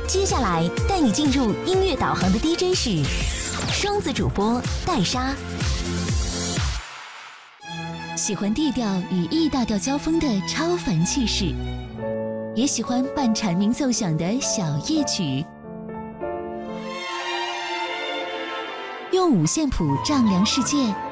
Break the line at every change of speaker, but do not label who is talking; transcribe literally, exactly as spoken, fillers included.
接下来带你进入音乐导航的 D J 是双子主播戴莎。喜欢 D 调与 E 大调交锋的超凡气势，也喜欢伴蝉鸣奏响的小夜曲。用五线谱丈量世界，